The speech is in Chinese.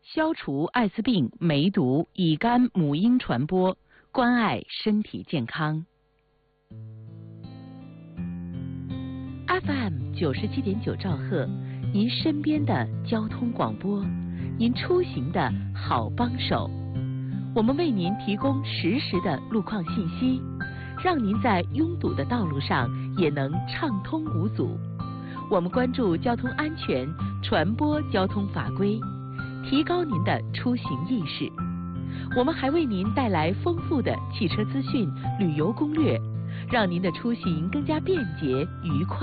消除艾滋病、梅毒、乙肝、母婴传播，关爱身体健康。FM 97.9兆赫，您身边的交通广播，您出行的好帮手。我们为您提供实时的路况信息，让您在拥堵的道路上也能畅通无阻。我们关注交通安全，传播交通法规，提高您的出行意识。我们还为您带来丰富的汽车资讯、旅游攻略，让您的出行更加便捷愉快。